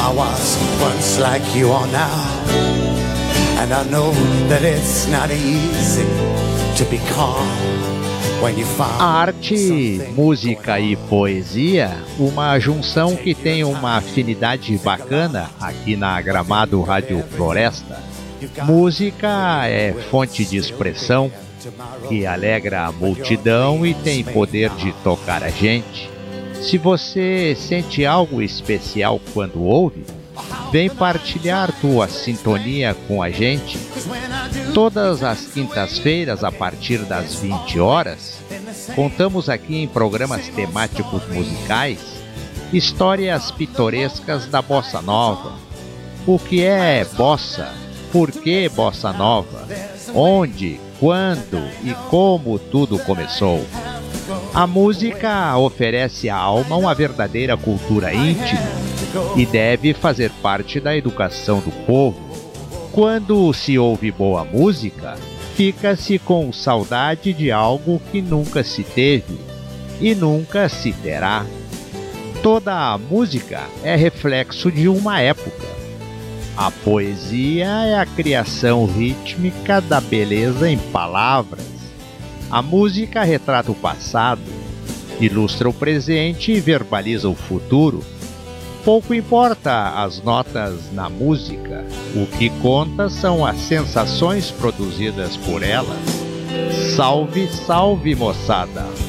I was once like you are now, and I know that it's not easy to be calm when you find Arte, música e poesia, uma junção que tem uma afinidade bacana aqui na Gramado Rádio Floresta. Música é fonte de expressão que alegra a multidão e tem poder de tocar a gente. Se você sente algo especial quando ouve, vem partilhar tua sintonia com a gente. Todas as quintas-feiras, a partir das 20 horas, contamos aqui em programas temáticos musicais histórias pitorescas da bossa nova. O que é bossa? Por que bossa nova? Onde, quando e como tudo começou? A música oferece à alma uma verdadeira cultura íntima e deve fazer parte da educação do povo. Quando se ouve boa música, fica-se com saudade de algo que nunca se teve e nunca se terá. Toda a música é reflexo de uma época. A poesia é a criação rítmica da beleza em palavras. A música retrata o passado, ilustra o presente e verbaliza o futuro. Pouco importa as notas na música, o que conta são as sensações produzidas por elas. Salve, salve, moçada!